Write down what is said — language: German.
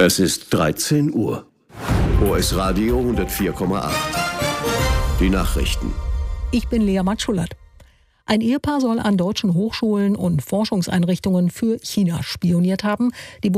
Es ist 13 Uhr. OS Radio 104,8. Die Nachrichten. Ich bin Lea Matschulert. Ein Ehepaar soll an deutschen Hochschulen und Forschungseinrichtungen für China spioniert haben. Die